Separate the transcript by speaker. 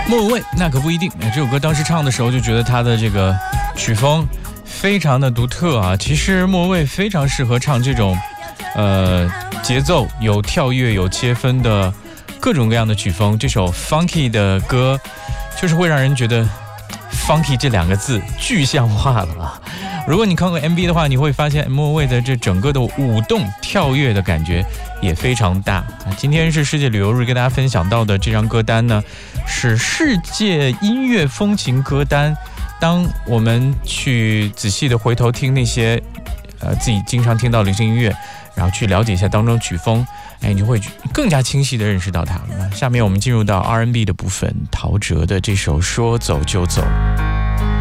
Speaker 1: 莫文蔚那可不一定。这首歌当时唱的时候就觉得他的这个曲风非常的独特啊。其实莫文蔚非常适合唱这种节奏有跳跃有切分的各种各样的曲风。这首 funky 的歌就是会让人觉得 funky 这两个字具象化了啊。如果你看过 MV 的话，你会发现莫文蔚的这整个的舞动跳跃的感觉也非常大。今天是世界旅游日，跟大家分享到的这张歌单呢，是世界音乐风情歌单。当我们去仔细的回头听那些自己经常听到流行音乐，然后去了解一下当中曲风，你就会更加清晰的认识到它了。下面我们进入到 R&B 的部分，陶喆的这首说走就走。